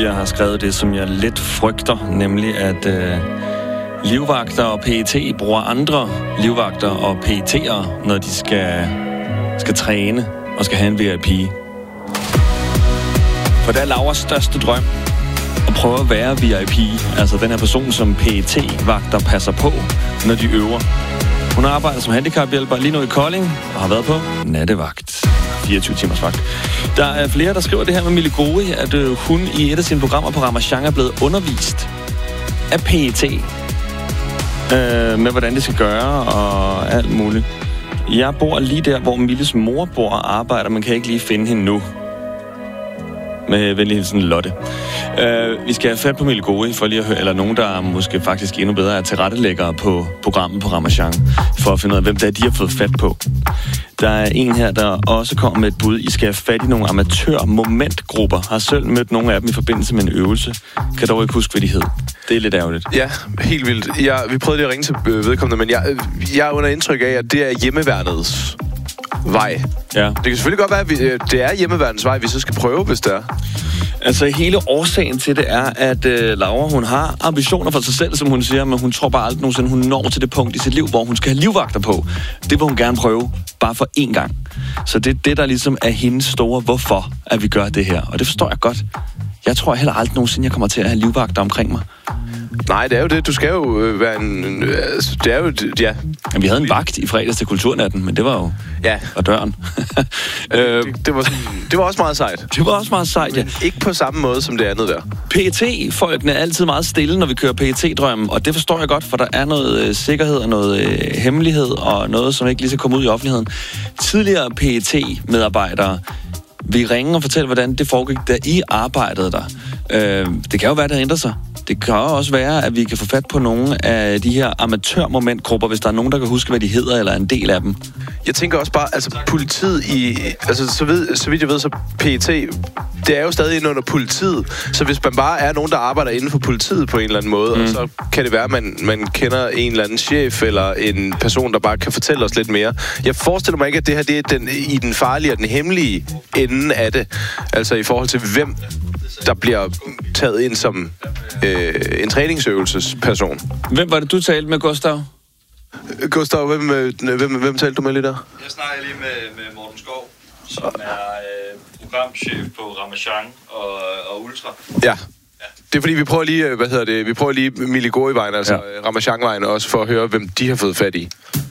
Olivia har skrevet det, som jeg lidt frygter, nemlig at livvagter og PET bruger andre livvagter og PET'ere, når de skal træne og skal have en VIP. For det er Lauras største drøm at prøve at være VIP, altså den her person, som PET-vagter passer på, når de øver. Hun arbejder som handicaphjælper lige nu i Kolding og har været på nattevagt. 24 timers vagt. Der er flere, der skriver det her med Mille Gori, at hun i et af sine programmer på Ramasjang er blevet undervist af PET med, hvordan det skal gøre og alt muligt. Jeg bor lige der, hvor Milles mor bor og arbejder, man kan ikke lige finde hende nu. Med venlig hilsen Lotte. Vi skal have fat på Mille Gori for lige at høre, eller nogen, der måske faktisk endnu bedre er tilrettelæggere på programmet på Ramasjang, for at finde ud af, hvem der de har fået fat på. Der er en her, der også kommer med et bud. I skal have fat i nogle amatør-momentgrupper. Har selv mødt nogle af dem i forbindelse med en øvelse. Kan dog ikke huske, hvad de hed. Det er lidt ærgerligt. Ja, helt vildt. Vi prøvede lige at ringe til vedkommende, men jeg er under indtryk af, at det er hjemmeværnets vej. Ja. Det kan selvfølgelig godt være, at det er hjemmeværnets vej, vi så skal prøve, hvis det er. Altså, hele årsagen til det er, at Laura, hun har ambitioner for sig selv, som hun siger, men hun tror bare aldrig nogensinde, hun når til det punkt i sit liv, hvor hun skal have livvagter på. Det vil hun gerne prøve, bare for én gang. Så det er det, der ligesom er hendes store hvorfor, at vi gør det her. Og det forstår jeg godt. Jeg tror heller aldrig nogensinde, jeg kommer til at have livvagter omkring mig. Nej, det er jo det. Du skal jo være en... Det er jo... Ja. Men vi havde en vagt i fredags til Kulturnatten, men det var jo... Ja. Og døren. Det var også meget sejt. Det var også meget sejt, ja. Ikke på samme måde som det andet der. PET-folkene er altid meget stille, når vi kører PET-drømmen, og det forstår jeg godt, for der er noget sikkerhed og noget hemmelighed, og noget, som ikke lige skal komme ud i offentligheden. Tidligere PET-medarbejdere vil ringe og fortælle, hvordan det foregik, da I arbejdede der. Det kan jo være, der ændrer sig. Det kan også være, at vi kan få fat på nogle af de her amatørmomentgrupper, hvis der er nogen, der kan huske, hvad de hedder, eller en del af dem. Jeg tænker også bare, altså politiet så vidt jeg ved, så PET, det er jo stadig inde under politiet. Så hvis man bare er nogen, der arbejder inden for politiet på en eller anden måde, og så kan det være, at man kender en eller anden chef, eller en person, der bare kan fortælle os lidt mere. Jeg forestiller mig ikke, at det her det er i den farlige og den hemmelige ende af det. Altså i forhold til, hvem der bliver taget ind som en træningsøvelsesperson. Hvem var det, du talte med, Gustav? Gustav, hvem talte du med lige der? Jeg snakker lige med Morten Skov, som er programchef på Ramasjang og Ultra. Ja. Det er fordi, vi prøver lige, Mille Gori-vejen, altså Ramasjang-vejen også, for at høre, hvem de har fået fat i.